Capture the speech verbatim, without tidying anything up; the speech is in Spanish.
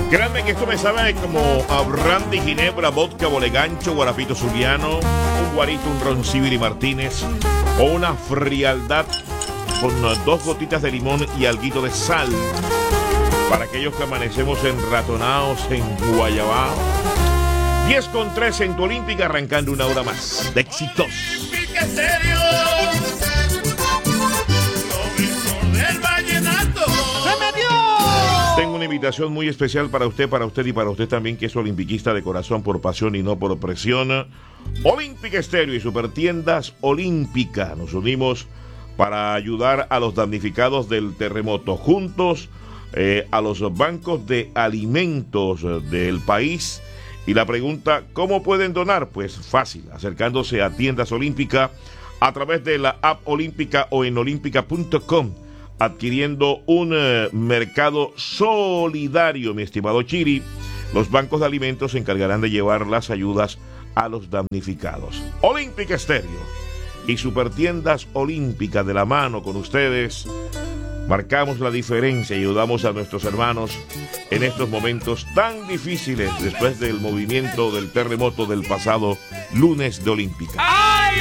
Créanme que esto me sabe como a brandy, ginebra, vodka, bolegancho, guarapito zuliano, un guarito, un ron Sibiri Martínez o una frialdad con dos gotitas de limón y alguito de sal para aquellos que amanecemos enratonados en Guayabao. diez con tres en tu Olímpica, arrancando una hora más de éxitos. Tengo una invitación muy especial para usted, para usted y para usted también, que es olimpiquista de corazón, por pasión y no por presión. Olímpica Estéreo y Supertiendas Olímpica. Nos unimos para ayudar a los damnificados del terremoto. Juntos eh, a los bancos de alimentos del país. Y la pregunta, ¿cómo pueden donar? Pues fácil, acercándose a Tiendas Olímpica a través de la app Olímpica o en olímpica punto com. Adquiriendo un eh, mercado solidario, mi estimado Chiri. Los bancos de alimentos se encargarán de llevar las ayudas a los damnificados. Olímpica Estéreo y Supertiendas Olímpica, de la mano con ustedes, marcamos la diferencia y ayudamos a nuestros hermanos en estos momentos tan difíciles después del movimiento del terremoto del pasado lunes de Olímpica. ¡Ah!